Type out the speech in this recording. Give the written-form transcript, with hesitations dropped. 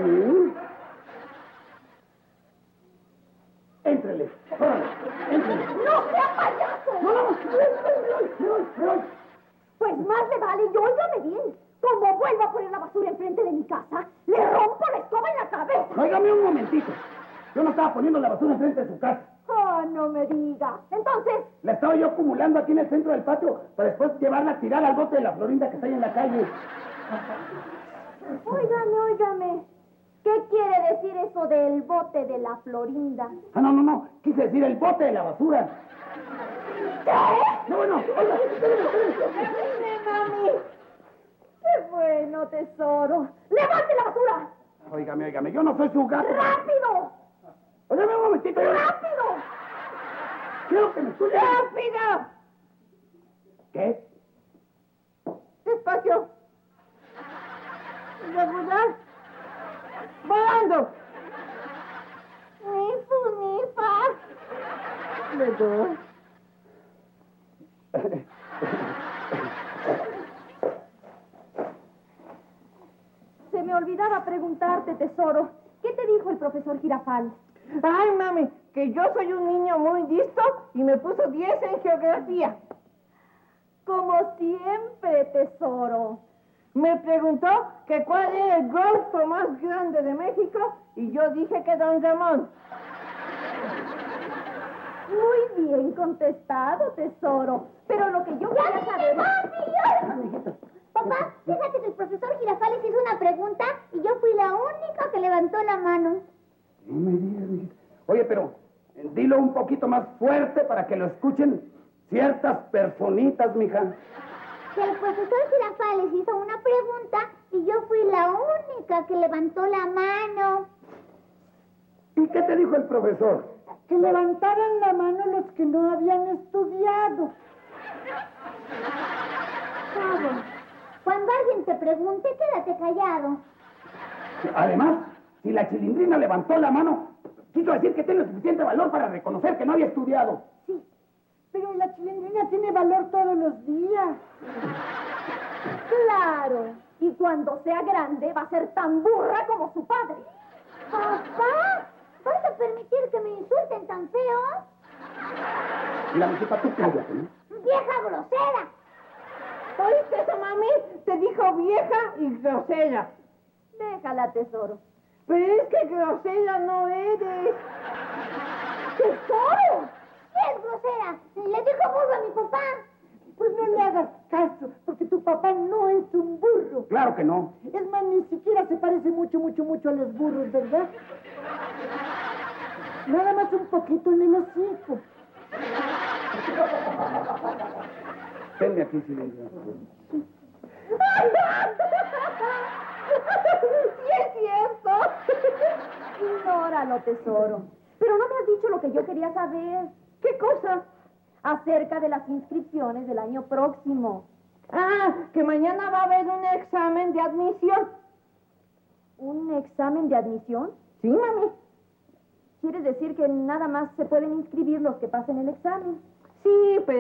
Sí. Éntrele. Órale, éntrele. ¡No sea payaso! No. Pues más le vale, y óigame bien. Como vuelva a poner la basura enfrente de mi casa, le rompo la escoba en la cabeza. Óigame un momentito. Yo no estaba poniendo la basura enfrente de su casa. Oh, no me diga. Entonces, La estaba yo acumulando aquí en el centro del patio para después llevarla a tirar al bote de la Florinda que está ahí en la calle. óigame. ¿Qué quiere decir eso del bote de la Florinda? Ah, no. Quise decir el bote de la basura. ¿Qué? No, bueno, oiga, ¡Dime, mami! ¡Qué bueno, tesoro! ¡Levante la basura! Óigame, yo no soy su gato. ¡Rápido! Óigame un momentito. ¡Rápido! Quiero que me escuche. ¡Rápido! ¿Qué? Despacio. ¿Seguridad? ¡Volando! ¡Nifa! Le doy. Se me olvidaba preguntarte, tesoro. ¿Qué te dijo el profesor Girafales? Ay, mami, que yo soy un niño muy listo y me puso 10 en geografía. Como siempre, tesoro. Me preguntó que cuál era el golfo más grande de México y yo dije que Don Ramón. Muy bien contestado, tesoro. Pero lo que yo quería saber... Papá, fíjate que el profesor Girafales hizo una pregunta y yo fui la única que levantó la mano. No me digas, mijita. Oye, pero dilo un poquito más fuerte para que lo escuchen ciertas personitas, mija. Que el profesor Girafales hizo una pregunta y yo fui la única que levantó la mano. ¿Y qué te dijo el profesor? Que levantaran la mano los que no habían estudiado. Chavo, cuando alguien te pregunte, quédate callado. Además, si la Chilindrina levantó la mano, quiso decir que tiene suficiente valor para reconocer que no había estudiado. Sí, pero la Chilindrina tiene valor todos los días. Claro. Y cuando sea grande va a ser tan burra como su padre. Papá, ¿vas a permitir que me insulten tan feo? Mira, mijita, tú cállate, ¿no? ¡Vieja grosera! ¿Oíste eso, mami? Te dijo vieja y grosera. Déjala, tesoro. Pero es que grosera no eres. ¡Tesoro! ¡Es grosera! ¡Le dijo burro a mi papá! Pues no le hagas caso, porque tu papá no es un burro. Claro que no. Es más, ni siquiera se parece mucho a los burros, ¿verdad? Nada más un poquito en el hocico. Venme aquí, Chilindrina. ¡Sí es cierto! Ignóralo, tesoro. Pero no me has dicho lo que yo quería saber. ¿Qué cosa? Acerca de las inscripciones del año próximo. Ah, que mañana va a haber un examen de admisión. ¿Un examen de admisión? Sí, mami. ¿Quieres decir que nada más se pueden inscribir los que pasen el examen? Sí, pero